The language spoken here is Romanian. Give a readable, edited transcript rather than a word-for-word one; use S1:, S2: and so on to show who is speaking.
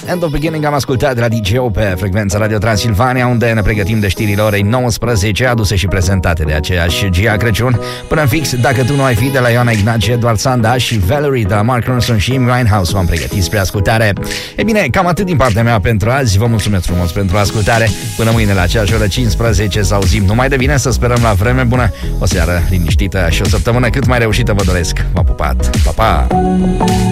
S1: End of Beginning am ascultat de la DJO pe frecvența Radio Transilvania, unde ne pregătim de știrile orei 19, aduse și prezentate de aceeași Gia Crăciun. Până în fix, dacă tu nu ai fi, de la Ioana Ignace, Eduard Sanda și Valerie de la Mark Ronson și Amy Winehouse v-am pregătit spre ascultare. E bine, cam atât din partea mea pentru azi. Vă mulțumesc frumos pentru ascultare. Până mâine la aceeași oră 15 să auzim numai de bine, să sperăm la vreme bună, o seară liniștită și o săptămână cât mai reușită vă doresc. V-am pupat. Pa, pa!